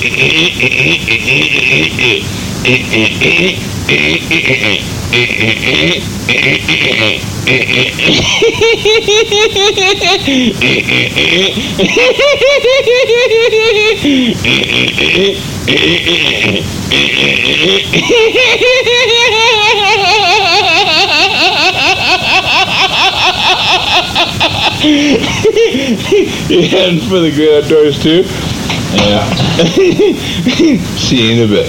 You're heading for the great outdoors too? Yeah. See you in a bit.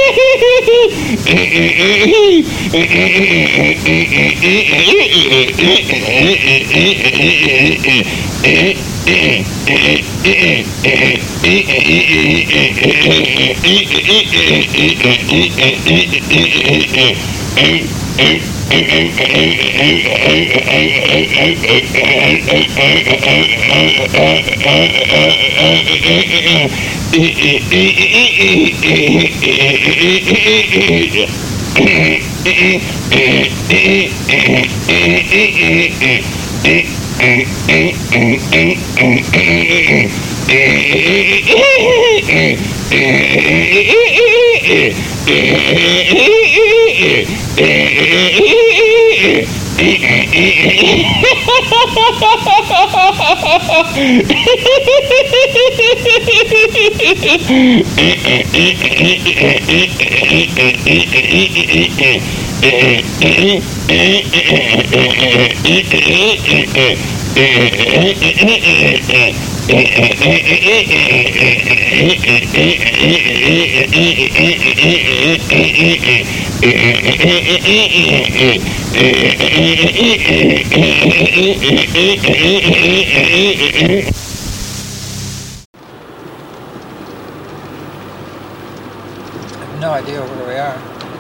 No idea where we are.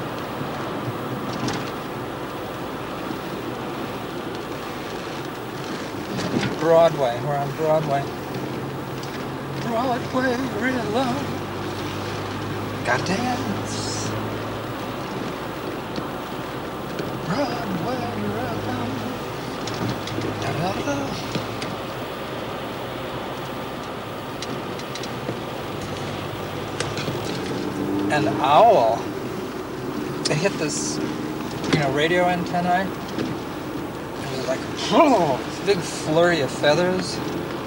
Broadway. We're on Broadway. Broadway Rhythm. Gotta dance. Broadway Rhythm. Da-da-da-da. An owl. It hit this, radio antennae. It was like, oh, this big flurry of feathers.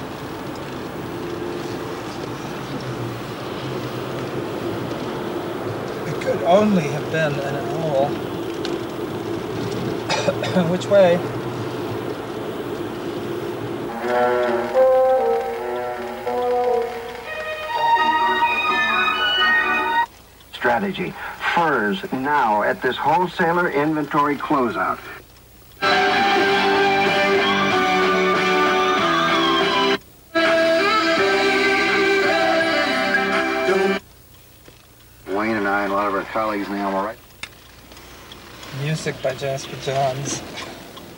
It could only have been an owl. Which way? Strategy. Furs now at this wholesaler inventory closeout. Wayne and I and a lot of our colleagues in the Alamo, right? Music by Jasper Johns.